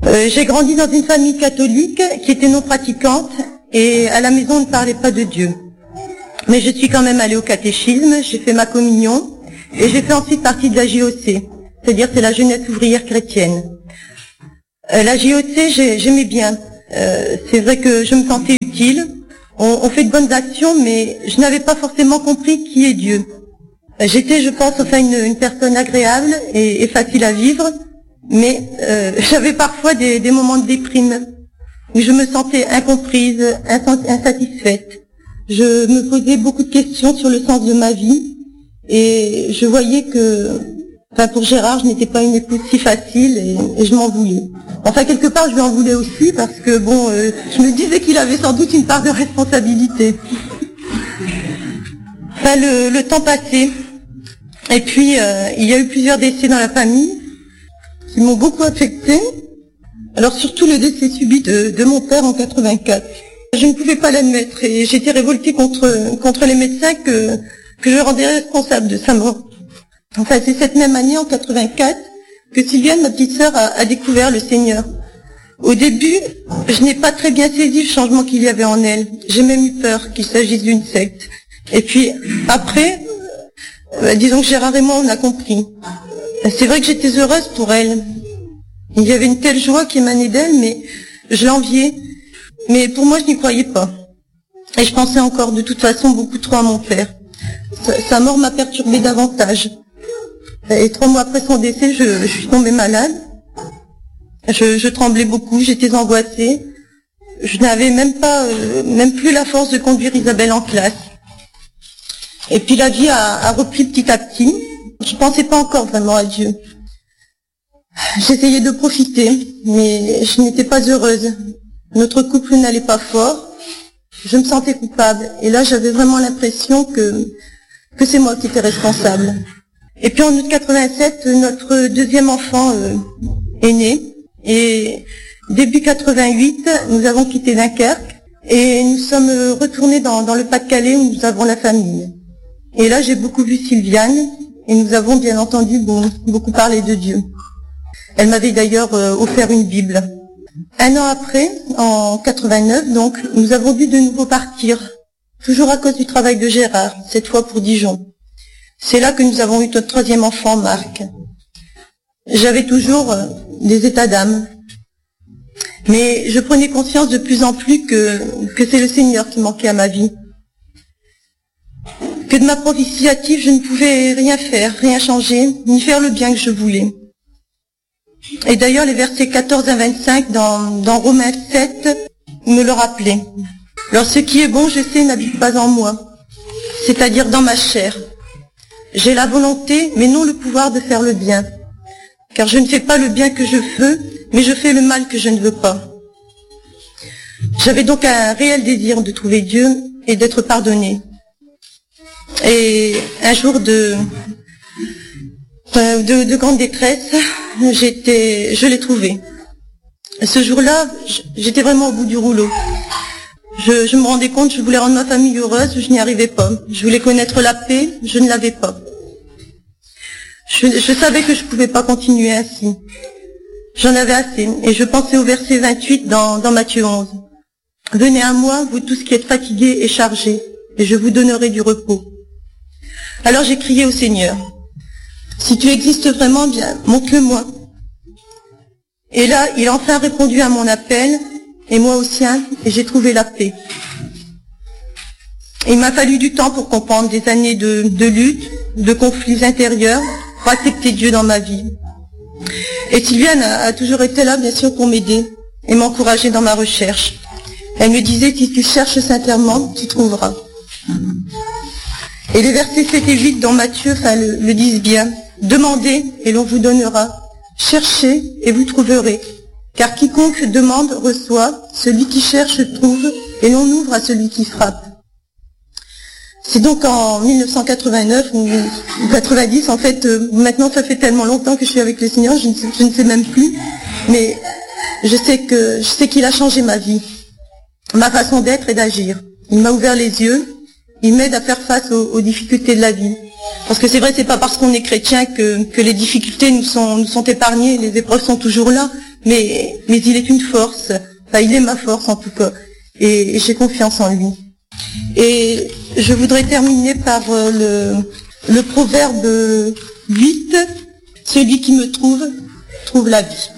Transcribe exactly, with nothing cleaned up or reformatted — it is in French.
Euh, j'ai grandi dans une famille catholique qui était non pratiquante et à la maison on ne parlait pas de Dieu. Mais je suis quand même allée au catéchisme, j'ai fait ma communion et j'ai fait ensuite partie de la J O C, c'est-à-dire c'est la jeunesse ouvrière chrétienne. Euh, la J O C, j'ai, j'aimais bien. Euh, c'est vrai que je me sentais utile. On, on fait de bonnes actions, mais je n'avais pas forcément compris qui est Dieu. J'étais, je pense, enfin une, une personne agréable et, et facile à vivre, mais euh, j'avais parfois des, des moments de déprime où je me sentais incomprise, insatisfaite. Je me posais beaucoup de questions sur le sens de ma vie et je voyais que, enfin pour Gérard, je n'étais pas une épouse si facile et, et je m'en voulais. Enfin quelque part, je lui en voulais aussi parce que bon, euh, je me disais qu'il avait sans doute une part de responsabilité. Enfin le, le temps passait. Et puis, euh, il y a eu plusieurs décès dans la famille qui m'ont beaucoup affectée. Alors surtout le décès subit de, de mon père en quatre-vingt-quatre. Je ne pouvais pas l'admettre et j'étais révoltée contre, contre les médecins que, que je rendais responsables de sa mort. Enfin, c'est cette même année, en quatre-vingt-quatre, que Sylviane, ma petite sœur, a, a découvert le Seigneur. Au début, je n'ai pas très bien saisi le changement qu'il y avait en elle. J'ai même eu peur qu'il s'agisse d'une secte. Et puis, après... Euh, disons que Gérard et moi, on a compris. C'est vrai que j'étais heureuse pour elle. Il y avait une telle joie qui émanait d'elle, mais je l'enviais. Mais pour moi, je n'y croyais pas. Et je pensais encore de toute façon beaucoup trop à mon père. Sa, sa mort m'a perturbée davantage. Et trois mois après son décès, je, je suis tombée malade. Je, je tremblais beaucoup, j'étais angoissée. Je n'avais même pas, euh, même plus la force de conduire Isabelle en classe. Et puis la vie a, a repris petit à petit. Je pensais pas encore vraiment à Dieu. J'essayais de profiter, mais je n'étais pas heureuse. Notre couple n'allait pas fort. Je me sentais coupable. Et là, j'avais vraiment l'impression que, que c'est moi qui étais responsable. Et puis en août quatre-vingt-sept, notre deuxième enfant euh, est né. Et début quatre-vingt-huit, nous avons quitté Dunkerque. Et nous sommes retournés dans, dans le Pas-de-Calais où nous avons la famille. Et là, j'ai beaucoup vu Sylviane, et nous avons bien entendu bon, beaucoup parlé de Dieu. Elle m'avait d'ailleurs euh, offert une Bible. Un an après, en quatre-vingt-neuf, donc, nous avons dû de nouveau partir, toujours à cause du travail de Gérard, cette fois pour Dijon. C'est là que nous avons eu notre troisième enfant, Marc. J'avais toujours euh, des états d'âme, mais je prenais conscience de plus en plus que, que c'est le Seigneur qui manquait à ma vie. Que de ma propre initiative, je ne pouvais rien faire, rien changer, ni faire le bien que je voulais. Et d'ailleurs, les versets quatorze à vingt-cinq dans, dans Romains sept me le rappelaient. Alors, ce qui est bon, je sais, n'habite pas en moi, c'est-à-dire dans ma chair. J'ai la volonté, mais non le pouvoir de faire le bien. Car je ne fais pas le bien que je veux, mais je fais le mal que je ne veux pas. J'avais donc un réel désir de trouver Dieu et d'être pardonnée. Et un jour de, de, de grande détresse, j'étais, je l'ai trouvé. Ce jour-là, j'étais vraiment au bout du rouleau. Je, je me rendais compte, je voulais rendre ma famille heureuse, je n'y arrivais pas. Je voulais connaître la paix, je ne l'avais pas. Je, je savais que je ne pouvais pas continuer ainsi. J'en avais assez, et je pensais au verset vingt-huit dans, dans Matthieu onze. « Venez à moi, vous tous qui êtes fatigués et chargés, et je vous donnerai du repos. » Alors j'ai crié au Seigneur, « Si tu existes vraiment, bien, montre-le-moi. » Et là, il a enfin répondu à mon appel, et moi au sien, et j'ai trouvé la paix. Et il m'a fallu du temps pour comprendre des années de, de lutte, de conflits intérieurs, pour accepter Dieu dans ma vie. Et Sylviane a, a toujours été là, bien sûr, pour m'aider et m'encourager dans ma recherche. Elle me disait, si tu cherches sincèrement, tu trouveras. Et les versets sept et huit dans Matthieu enfin, le, le disent bien. Demandez et l'on vous donnera. Cherchez et vous trouverez. Car quiconque demande reçoit, celui qui cherche trouve, et l'on ouvre à celui qui frappe. C'est donc en mille neuf cent quatre-vingt-neuf ou quatre-vingt-dix, en fait, euh, maintenant ça fait tellement longtemps que je suis avec le Seigneur, je ne sais, je ne sais même plus, mais je sais que je sais qu'il a changé ma vie, ma façon d'être et d'agir. Il m'a ouvert les yeux, il m'aide à faire face aux, aux difficultés de la vie. Parce que c'est vrai, c'est pas parce qu'on est chrétien que, que les difficultés nous sont, nous sont épargnées, les épreuves sont toujours là, mais, mais il est une force. Enfin, il est ma force en tout cas. Et, et j'ai confiance en lui. Et je voudrais terminer par euh, le, le proverbe huit. Celui qui me trouve, trouve la vie.